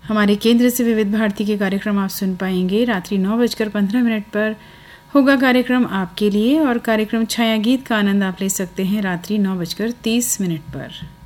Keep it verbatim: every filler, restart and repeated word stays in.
हमारे केंद्र से विविध भारती के कार्यक्रम आप सुन पाएंगे। रात्रि नौ बजकर पंद्रह मिनट पर होगा कार्यक्रम आपके लिए, और कार्यक्रम छाया गीत का आनंद आप ले सकते हैं रात्रि नौ बजकर तीस मिनट पर।